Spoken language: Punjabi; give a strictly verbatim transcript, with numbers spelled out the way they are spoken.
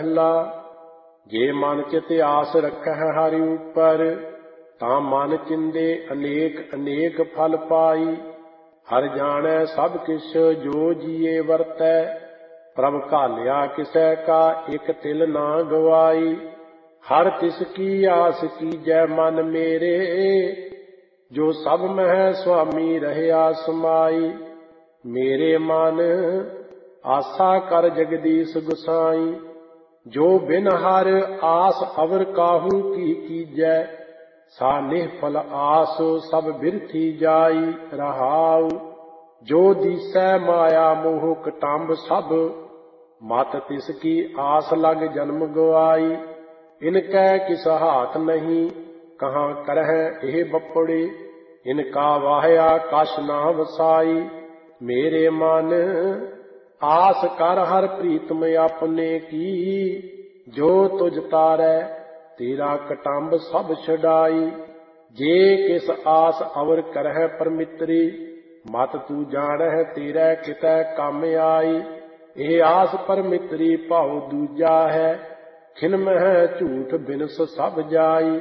ਪਹਿਲਾ। ਜੇ ਮਨ ਚਿਤ ਆਸ ਰੱਖੈ ਹਰਿ ਉਪਰ, ਤਾਂ ਮਨ ਚਿੰਦੇ ਅਨੇਕ ਅਨੇਕ ਫਲ ਪਾਈ। ਹਰਿ ਜਾਣੈ ਸਭ ਕਿਛ ਜੋ ਜੀਏ ਵਰਤੈ, ਪ੍ਰਭ ਘਾਲਿਆ ਕਿਸੈ ਕਾ ਇਕ ਤਿਲ ਨਾ ਗਵਾਈ। ਹਰਿ ਤਿਸ ਕੀ ਆਸ ਕੀਜੈ ਮਨ ਮੇਰੇ, ਜੋ ਸਭ ਮਹਿ ਸੁਆਮੀ ਰਹਿਆ ਸਮਾਈ। ਮੇਰੇ ਮਨ ਆਸਾ ਕਰ ਜਗਦੀਸ਼ ਗੁਸਾਈ, ਜੋ ਬਿਨ ਹਰ ਆਸ ਅਵਰ ਕਾਹੂ ਕੀ ਕੀਜੈ। ਸਾ ਨਿਹਫਲ ਆਸ ਸਭ ਬਿਰਥੀ ਜਾਈ ਰਹਾਉ, ਜੋ ਦੀਸੈ ਮਾਇਆ ਮੋਹ ਕਟੰਬ ਸਭ। ਮਤ ਤਿਸ ਕੀ ਆਸ ਲਗ ਜਨਮ ਗਵਾਈ, ਇਨ ਕੈ ਕਿਸ ਹਾਥ ਨਹੀਂ ਕਹਾਂ ਕਰਹਿ ਇਹ ਬੱਪੜੇ। ਇਨ ਕਾ ਵਾਹਿਆ ਕਛ ਨਾ ਵਸਾਈ। ਮੇਰੇ ਮਨ ਆਸ ਕਰ ਹਰ ਪ੍ਰੀਤਮ ਆਪਣੇ ਕੀ, ਜੋ ਤੁਝ ਤਾਰੈ ਤੇਰਾ ਕਟੰਬ ਸਭ ਛਡਾਈ। ਜੇ ਕਿਸ ਆਸ ਅਵਰ ਕਰਹਿ ਪਰਮਿਤਰੀ, ਮਤ ਤੂੰ ਜਾਣਹਿ ਤੇਰੇ ਕਿਤੈ ਕੰਮ ਆਈ। ਇਹ ਆਸ ਪਰਮਿਤਰੀ ਭਾਉ ਦੂਜਾ ਹੈ, ਖਿਨ ਮਹਿ ਝੂਠ ਬਿਨਸ ਸਭ ਜਾਈ।